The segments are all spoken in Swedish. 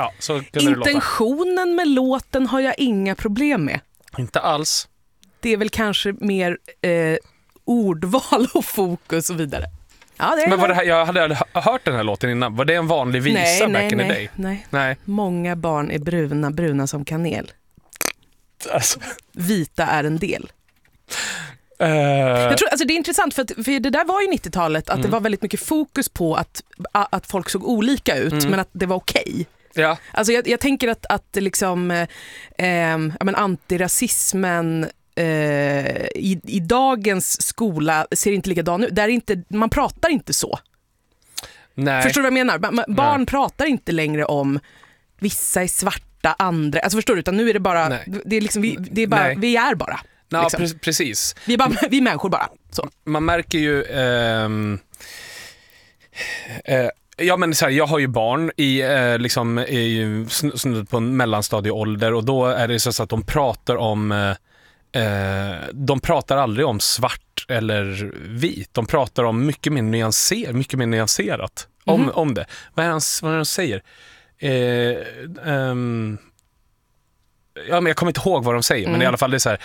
Ja, så kunde det låta. Intentionen med låten har jag inga problem med. Inte alls. Det är väl kanske mer ordval och fokus och vidare. Ja, det är Men var det här, jag hade hört den här låten innan. Var det en vanlig visa back in the day? Nej. Många barn är bruna som kanel. Alltså. Vita är en del. Jag tror, alltså det är intressant för det där var ju 90-talet att det var väldigt mycket fokus på att folk såg olika ut men att det var okej. Ja. Alltså jag tänker att liksom antirasismen i dagens skola ser inte likadan ut. Man pratar inte så. Nej. Förstår du vad jag menar? Barn pratar inte längre om vissa är svarta, andra. Alltså förstår du? Utan nu är det bara det är liksom vi är bara. Ja, liksom. precis. Vi är människor bara. Så. Man märker ju ja, men så här, jag har ju barn i på en mellanstadieålder och då är det så att de pratar om de pratar aldrig om svart eller vit. De pratar om mycket mer nyanserat om det. Vad är det de säger? Ja, men jag kommer inte ihåg vad de säger, men i alla fall det är så här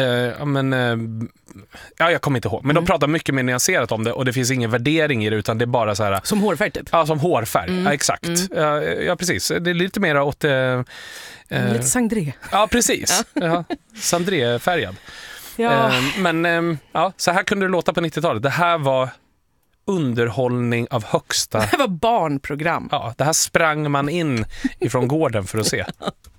jag kommer inte ihåg, men de pratar mycket mer nyanserat om det och det finns ingen värdering i det utan det är bara så här som hårfärg typ. Ja, som hårfärg. Ja, exakt. Ja, precis. Det är lite mer åt lite sangria. Ja, precis. Ja, sangria-färgad. Ja. Men så här kunde det låta på 90-talet. Det här var underhållning av högsta. Det här var barnprogram. Ja, det här sprang man in ifrån gården för att se.